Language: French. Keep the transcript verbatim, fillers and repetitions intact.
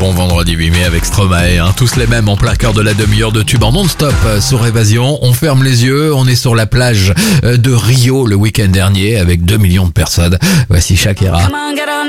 bon vendredi huit mai avec Stromae, hein. Tous les mêmes en plein cœur de la demi-heure de tube en non-stop sur Évasion. On ferme les yeux, on est sur la plage de Rio le week-end dernier avec deux millions de personnes. Voici Shakira.